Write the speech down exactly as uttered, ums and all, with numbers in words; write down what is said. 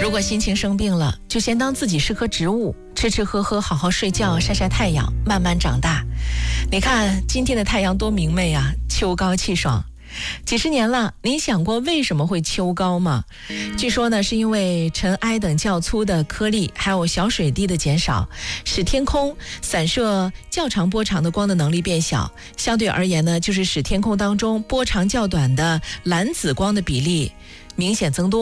如果心情生病了，就先当自己是棵植物，吃吃喝喝，好好睡觉，晒晒太阳，慢慢长大。你看今天的太阳多明媚啊，秋高气爽。几十年了，您想过为什么会秋高吗？据说呢，是因为尘埃等较粗的颗粒还有小水滴的减少，使天空散射较长波长的光的能力变小，相对而言呢，就是使天空当中波长较短的蓝紫光的比例明显增多。